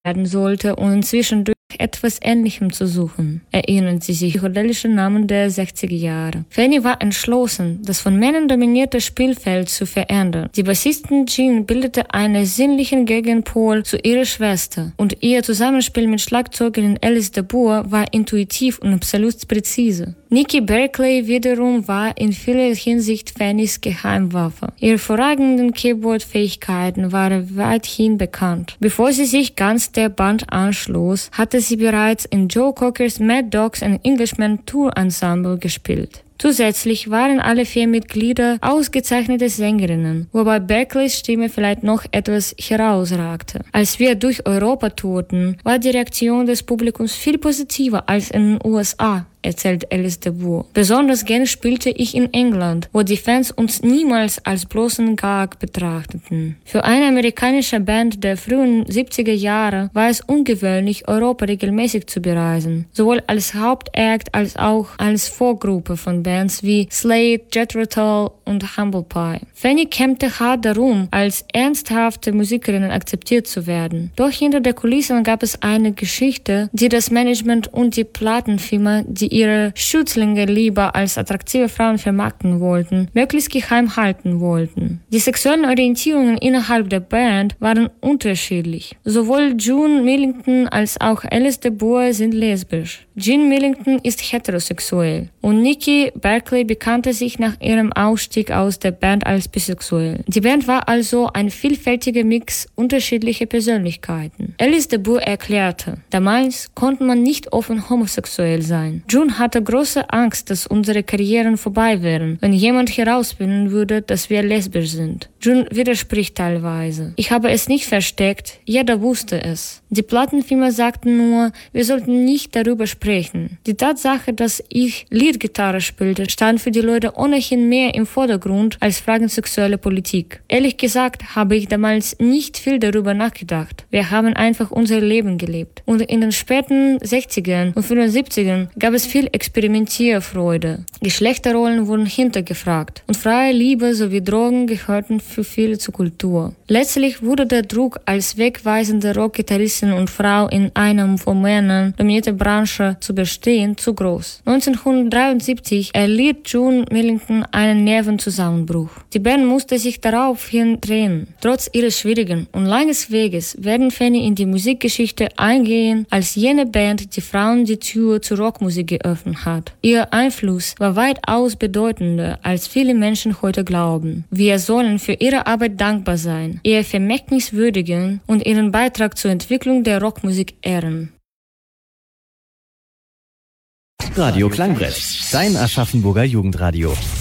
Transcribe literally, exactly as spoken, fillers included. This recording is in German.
werden sollte und inzwischen durch etwas Ähnlichem zu suchen, erinnern Sie sich psychedelische Namen der sechziger Jahre. Fanny war entschlossen, das von Männern dominierte Spielfeld zu verändern. Die Bassistin Jean bildete einen sinnlichen Gegenpol zu ihrer Schwester und ihr Zusammenspiel mit Schlagzeugerin Alice DeBoer war intuitiv und absolut präzise. Nikki Berkeley wiederum war in vieler Hinsicht Fannys Geheimwaffe. Ihre hervorragenden Keyboard-Fähigkeiten waren weithin bekannt. Bevor sie sich ganz der Band anschloss, hatte sie bereits in Joe Cockers Mad Dogs and Englishmen Tour Ensemble gespielt. Zusätzlich waren alle vier Mitglieder ausgezeichnete Sängerinnen, wobei Berkeleys Stimme vielleicht noch etwas herausragte. Als wir durch Europa tourten, war die Reaktion des Publikums viel positiver als in den U S A, erzählt Alice DeBoer. Besonders gern spielte ich in England, wo die Fans uns niemals als bloßen Gag betrachteten. Für eine amerikanische Band der frühen siebziger Jahre war es ungewöhnlich, Europa regelmäßig zu bereisen, sowohl als Hauptact als auch als Vorgruppe von Bands wie Slade, Jethro Tull und Humble Pie. Fanny kämpfte hart darum, als ernsthafte Musikerin akzeptiert zu werden. Doch hinter der Kulissen gab es eine Geschichte, die das Management und die Plattenfirma, die ihre Schützlinge lieber als attraktive Frauen vermarkten wollten, möglichst geheim halten wollten. Die sexuellen Orientierungen innerhalb der Band waren unterschiedlich. Sowohl June Millington als auch Alice DeBoer sind lesbisch. Jean Millington ist heterosexuell und Nikki Berkeley bekannte sich nach ihrem Ausstieg aus der Band als bisexuell. Die Band war also ein vielfältiger Mix unterschiedlicher Persönlichkeiten. Alice DeBoer erklärte, damals konnte man nicht offen homosexuell sein. June hatte große Angst, dass unsere Karrieren vorbei wären, wenn jemand herausfinden würde, dass wir lesbisch sind. June widerspricht teilweise. Ich habe es nicht versteckt, jeder wusste es. Die Plattenfirma sagte nur, wir sollten nicht darüber sprechen. Die Tatsache, dass ich Leadgitarre spielte, stand für die Leute ohnehin mehr im Vordergrund als Fragen sexueller Politik. Ehrlich gesagt habe ich damals nicht viel darüber nachgedacht. Wir haben einfach unser Leben gelebt. Und in den späten sechzigern und fünfundsiebzigern gab es viel Experimentierfreude. Geschlechterrollen wurden hintergefragt und freie Liebe sowie Drogen gehörten für viele zur Kultur. Letztlich wurde der Druck, als wegweisende Rockgitarristin und Frau in einer von Männern dominierten Branche zu bestehen, zu groß. neunzehnhundertdreiundsiebzig erlitt June Millington einen Nervenzusammenbruch. Die Band musste sich daraufhin trennen. Trotz ihres schwierigen und langen Weges werden Fanny in die Musikgeschichte eingehen als jene Band, die Frauen die Tür zur Rockmusik geöffnet hat. Ihr Einfluss war weitaus bedeutender, als viele Menschen heute glauben. Wir sollen für ihre Arbeit dankbar sein, ihr Vermächtnis würdigen und ihren Beitrag zur Entwicklung der Rockmusik ehren. Radio Klangbrett, dein Aschaffenburger Jugendradio.